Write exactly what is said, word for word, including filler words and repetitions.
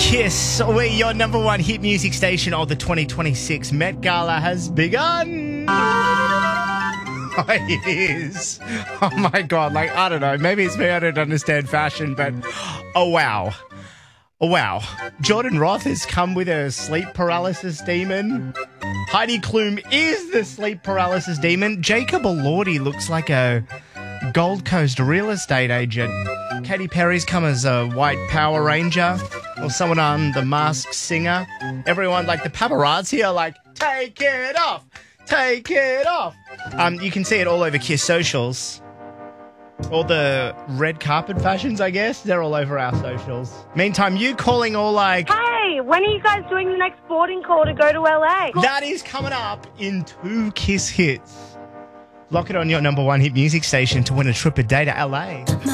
Kiss, we're your number one hit music station of the twenty twenty-six Met Gala has begun. Oh, it is. Oh, my God. Like, I don't know. Maybe it's me. I don't understand fashion, but oh, wow. Oh, wow. Jordan Roth has come with a sleep paralysis demon. Heidi Klum is the sleep paralysis demon. Jacob Elordi looks like a Gold Coast real estate agent. Katy Perry's come as a white Power Ranger or someone on The Masked Singer. Everyone, like the paparazzi, are like, take it off, take it off. Um, you can see it all over Kiss socials. All the red carpet fashions, I guess, they're all over our socials. Meantime, you calling all like... Hey, when are you guys doing the next boarding call to go to L A? That is coming up in two Kiss hits. Lock it on your number one hit music station to win a trip a day to L A.